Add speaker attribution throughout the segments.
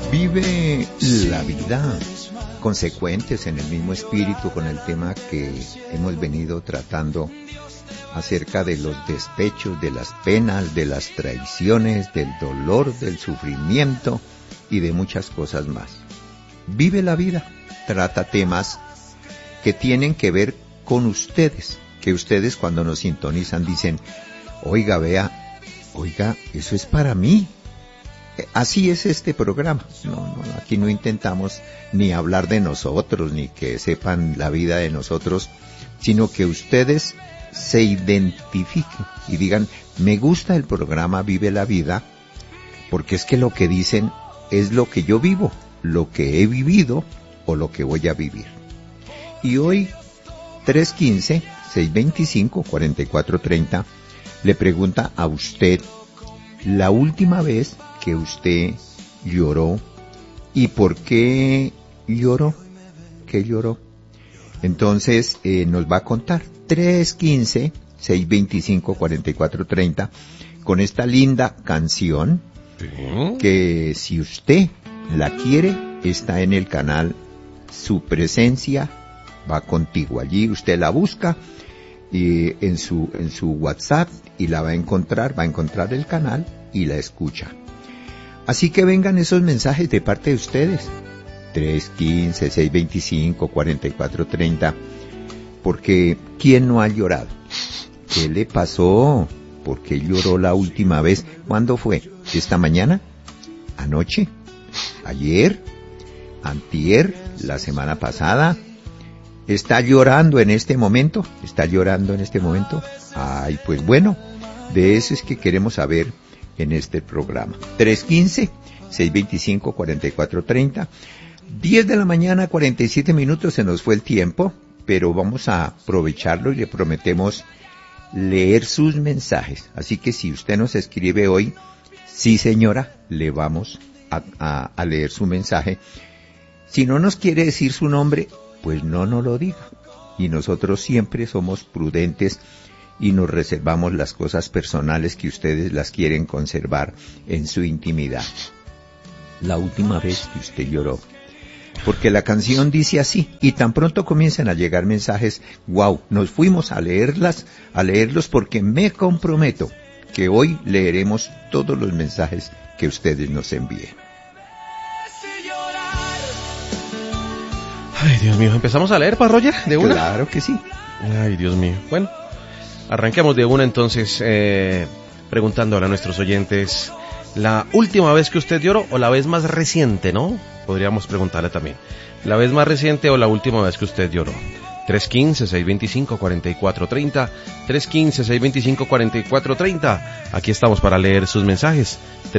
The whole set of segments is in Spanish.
Speaker 1: Vive la vida consecuentes en el mismo espíritu con el tema que hemos venido tratando acerca de los despechos, de las penas, de las traiciones, del dolor, del sufrimiento y de muchas cosas más. Vive la vida trata temas que tienen que ver con ustedes, que ustedes cuando nos sintonizan dicen, oiga, vea, oiga, eso es para mí. Así es este programa. No, aquí no intentamos ni hablar de nosotros, ni que sepan la vida de nosotros, sino que ustedes se identifiquen y digan, me gusta el programa Vive la Vida, porque es que lo que dicen es lo que yo vivo, lo que he vivido o lo que voy a vivir. Y hoy, 315-625-4430, le pregunta a usted la última vez que usted lloró y por qué lloró, qué lloró. Entonces nos va a contar 315-625-4430 con esta linda canción que si usted la quiere está en el canal Su Presencia Va Contigo. Allí usted la busca y en su WhatsApp y la va a encontrar el canal y la escucha. Así que vengan esos mensajes de parte de ustedes. 315-625-4430. Porque ¿quién no ha llorado? ¿Qué le pasó? ¿Por qué lloró la última vez? ¿Cuándo fue? ¿Esta mañana? ¿Anoche? ¿Ayer? ¿Antier? ¿La semana pasada? ¿Está llorando en este momento? ¿Está llorando en este momento? Ay, pues bueno, de eso es que queremos saber en este programa. 315-625-4430. 10 de la mañana, 47 minutos, se nos fue el tiempo, pero vamos a aprovecharlo y le prometemos leer sus mensajes. Así que si usted nos escribe hoy, sí señora, le vamos a leer su mensaje. Si no nos quiere decir su nombre, pues no nos lo diga. Y nosotros siempre somos prudentes y nos reservamos las cosas personales que ustedes las quieren conservar en su intimidad. La última vez que usted lloró. Porque la canción dice así, y tan pronto comienzan a llegar mensajes, wow, nos fuimos a leerlos porque me comprometo que hoy leeremos todos los mensajes que ustedes nos envíen.
Speaker 2: Ay, Dios mío, ¿empezamos a leer, pa Roger, de una?
Speaker 1: Claro que sí.
Speaker 2: Ay, Dios mío. Bueno, arranquemos de una entonces, preguntándole a nuestros oyentes, ¿la última vez que usted lloró o la vez más reciente, no? Podríamos preguntarle también, ¿la vez más reciente o la última vez que usted lloró? 315-625-4430, 315-625-4430, aquí estamos para leer sus mensajes,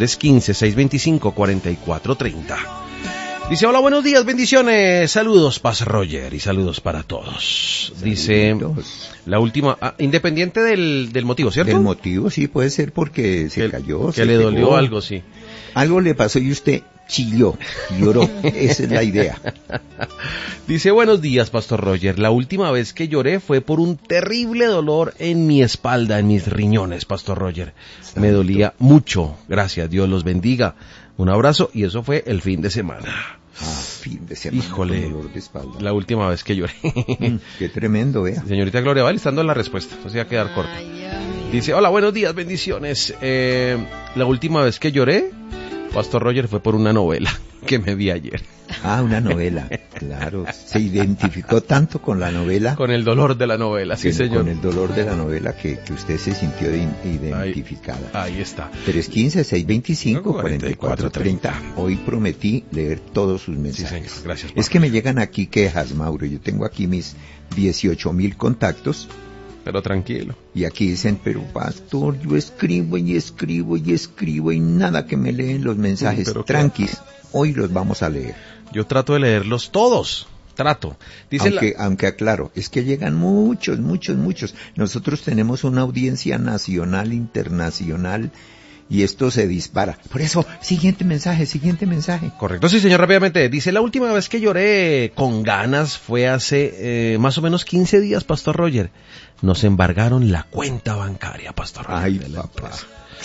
Speaker 2: 315-625-4430. Dice, hola, buenos días, bendiciones, saludos, Paz Roger, y saludos para todos. Saludos. Dice, la última, independiente del motivo, ¿cierto?
Speaker 1: Del motivo, sí, puede ser porque se cayó.
Speaker 2: Que le dolió algo, sí.
Speaker 1: Algo le pasó y usted chilló, lloró, esa es la idea.
Speaker 2: Dice, buenos días, Pastor Roger, la última vez que lloré fue por un terrible dolor en mi espalda, en mis riñones, Pastor Roger. Santo. Me dolía mucho, gracias, Dios los bendiga. Un abrazo, y eso fue el fin de semana.
Speaker 1: Fin de semana.
Speaker 2: Híjole,
Speaker 1: dolor de espalda.
Speaker 2: La última vez que lloré.
Speaker 1: Qué tremendo, vea.
Speaker 2: Señorita Gloria, va listando la respuesta, no se va a quedar corta. Dice, hola, buenos días, bendiciones. La última vez que lloré, Pastor Roger, fue por una novela que me vi ayer.
Speaker 1: Una novela, claro. Se identificó tanto con la novela.
Speaker 2: Con el dolor de la novela, sí, señor.
Speaker 1: Con el dolor de la novela que usted se sintió identificada.
Speaker 2: Ahí está.
Speaker 1: 315-625-4430. Hoy prometí leer todos sus mensajes.
Speaker 2: Sí, señor. Gracias.
Speaker 1: Es que me llegan aquí quejas, Mauro. Yo tengo aquí mis 18,000 contactos.
Speaker 2: Pero tranquilo.
Speaker 1: Y aquí dicen, pero pastor, yo escribo y nada que me leen los mensajes. Tranquis, hoy los vamos a leer.
Speaker 2: Yo trato de leerlos todos. Dice
Speaker 1: aunque aclaro, es que llegan muchos. Nosotros tenemos una audiencia nacional, internacional, y esto se dispara. Por eso, siguiente mensaje.
Speaker 2: Correcto, sí, señor, rápidamente. Dice, la última vez que lloré con ganas fue hace más o menos 15 días, Pastor Roger. Nos embargaron la cuenta bancaria, Pastor Roger.
Speaker 1: Ay, papá.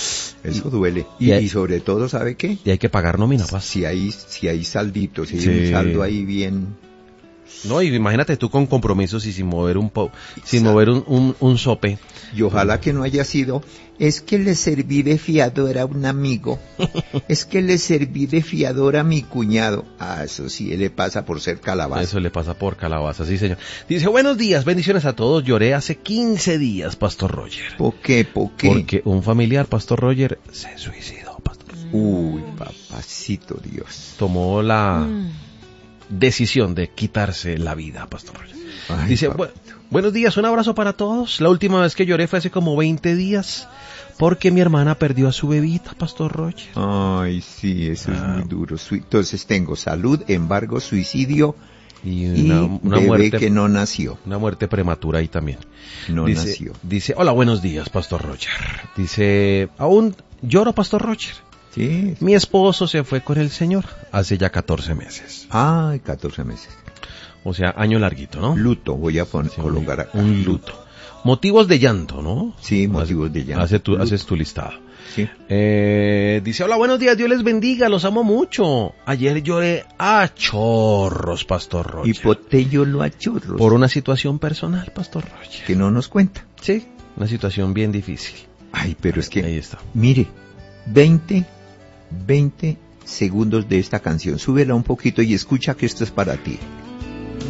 Speaker 1: Eso duele.
Speaker 2: Y
Speaker 1: Y sobre todo, ¿sabe qué?
Speaker 2: Y hay que pagar nómina, pues.
Speaker 1: Si hay salditos, si
Speaker 2: Sí.
Speaker 1: hay un saldo ahí bien...
Speaker 2: No, y imagínate tú con compromisos y sin mover sin mover un sope.
Speaker 1: Y ojalá que no haya sido, es que le serví de fiador a un amigo, es que le serví de fiador a mi cuñado. Ah, eso sí le pasa por ser calabaza.
Speaker 2: Eso le pasa por calabaza, sí señor. Dice, buenos días, bendiciones a todos. Lloré hace 15 días, Pastor Roger.
Speaker 1: ¿Por qué? ¿Por qué?
Speaker 2: Porque un familiar, Pastor Roger, se suicidó, Pastor.
Speaker 1: Uy, papacito Dios.
Speaker 2: Tomó la decisión de quitarse la vida, Pastor Roger.
Speaker 1: Ay,
Speaker 2: Dice,
Speaker 1: papito.
Speaker 2: buenos días, un abrazo para todos. La última vez que lloré fue hace como 20 días porque mi hermana perdió a su bebita, Pastor Roger.
Speaker 1: Ay, sí, eso es muy duro. Entonces tengo salud, embargo, suicidio
Speaker 2: Y
Speaker 1: y
Speaker 2: una
Speaker 1: bebé
Speaker 2: muerte
Speaker 1: que no nació.
Speaker 2: Una muerte prematura ahí también.
Speaker 1: No nació.
Speaker 2: Dice, hola, buenos días, Pastor Roger. Dice, aún lloro, Pastor Roger.
Speaker 1: Sí.
Speaker 2: Mi esposo se fue con el Señor hace ya 14 meses.
Speaker 1: Ay, 14 meses.
Speaker 2: O sea, año larguito, ¿no?
Speaker 1: Luto, voy a
Speaker 2: Sí,
Speaker 1: colocar acá.
Speaker 2: un luto. Motivos de llanto, ¿no?
Speaker 1: Sí, motivos de llanto.
Speaker 2: Haces tu listado.
Speaker 1: Sí.
Speaker 2: Dice, hola, buenos días, Dios les bendiga, los amo mucho. Ayer lloré a chorros, Pastor Roger.
Speaker 1: Y Potello lo a chorros.
Speaker 2: Por una situación personal, Pastor Roger.
Speaker 1: Que no nos cuenta.
Speaker 2: Sí, una situación bien difícil.
Speaker 1: Ay, pero es que,
Speaker 2: Ahí está.
Speaker 1: mire, 20 segundos de esta canción. Súbela un poquito y escucha que esto es para ti.